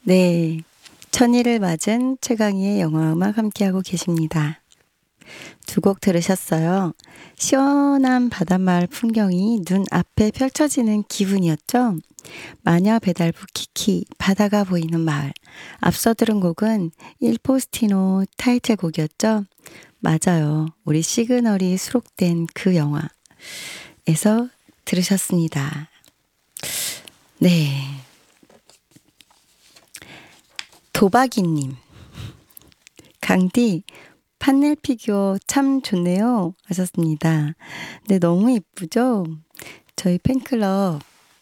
네, 천일을 맞은 최강희의 영화음악 함께하고 계십니다. 두 곡 들으셨어요. 시원한 바닷마을 풍경이 눈앞에 펼쳐지는 기분이었죠. 마녀 배달부 키키, 바다가 보이는 마을. 앞서 들은 곡은 일포스티노 타이틀곡이었죠. 맞아요. 우리 시그널이 수록된 그 영화에서 들으셨습니다. 네. 도박이님, 강디, 판넬 피규어 참 좋네요. 하셨습니다. 네, 너무 이쁘죠? 저희 팬클럽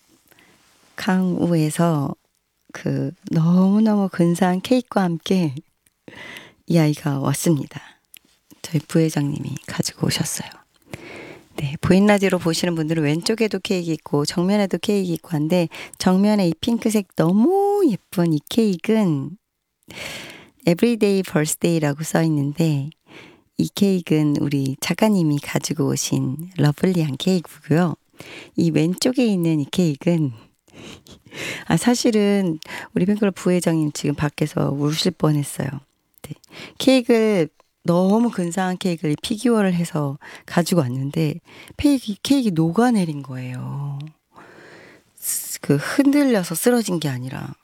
강우에서 너무너무 근사한 케이크와 함께 이 아이가 왔습니다. 저희 부회장님이 가지고 오셨어요. 네, 보인 라디오로 보시는 분들은 왼쪽에도 케이크 있고 정면에도 케이크 있고 한데 정면에 이 핑크색 너무 예쁜 이 케이크는 에브리데이 벌스데이라고 써 있는데 이 케이크는 우리 작가님이 가지고 오신 러블리한 케이크고요. 이 왼쪽에 있는 이 케이크는 사실은 우리 팬클럽 부회장님 지금 밖에서 우실 뻔했어요. 네. 케이크를 너무 근사한 케이크를 피규어를 해서 가지고 왔는데 케이크 녹아내린 거예요. 흔들려서 쓰러진 게 아니라.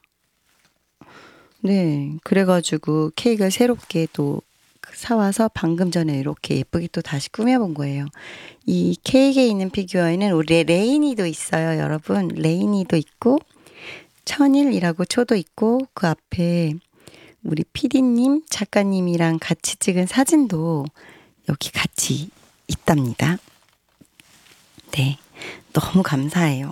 네, 그래가지고 케이크를 새롭게 또 사와서 방금 전에 이렇게 예쁘게 또 다시 꾸며본 거예요. 이 케이크에 있는 피규어에는 우리 레이니도 있어요, 여러분. 레이니도 있고 천일이라고 초도 있고 그 앞에 우리 PD님, 작가님이랑 같이 찍은 사진도 여기 같이 있답니다. 네, 너무 감사해요.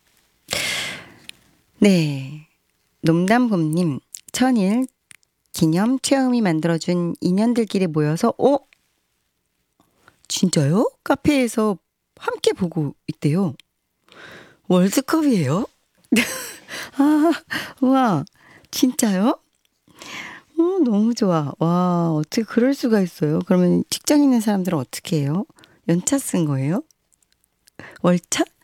네, 농담곰님, 천일 기념 체험이 만들어준 인연들끼리 모여서 진짜요? 카페에서 함께 보고 있대요. 월드컵이에요? 우와, 진짜요? 너무 좋아. 와, 어떻게 그럴 수가 있어요? 그러면 직장 있는 사람들은 어떻게 해요? 연차 쓴 거예요? 월차?